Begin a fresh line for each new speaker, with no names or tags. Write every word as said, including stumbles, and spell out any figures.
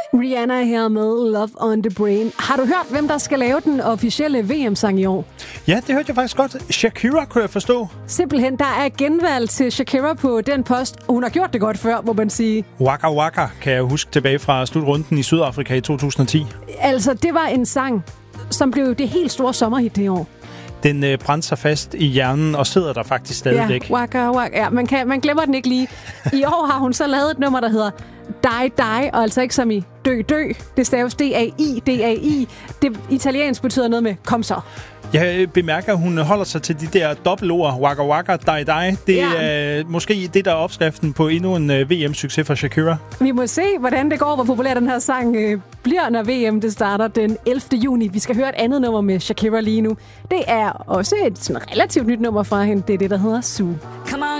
Rihanna her med Love on the Brain. Har du hørt, hvem der skal lave den officielle V M-sang i år?
Ja, det hørte jeg faktisk godt. Shakira, kunne jeg forstå.
Simpelthen, der er genvalg til Shakira på den post. Hun har gjort det godt før, må man sige.
Waka Waka, kan jeg huske tilbage fra slutrunden i Sydafrika i to tusind og ti.
Altså, det var en sang, som blev det helt store sommerhit det år.
Den øh, brændte sig fast i hjernen og sidder der faktisk stadigvæk.
Ja, waka, waka. Ja, man, kan, man glemmer den ikke lige. I år har hun så lavet et nummer, der hedder Die Die, og altså ikke som i dø dø. Det staves D A I D A I. Det italiensk betyder noget med kom så.
Jeg bemærker, at hun holder sig til de der dobbeltord, waka waka, die die. Det er ja. øh, måske det, der er opskriften på endnu en øh, V M-succes for Shakira.
Vi må se, hvordan det går, hvor populær den her sang øh, bliver, når V M det starter den ellevte juni. Vi skal høre et andet nummer med Shakira lige nu. Det er også et sådan relativt nyt nummer fra hende. Det er det, der hedder Sue.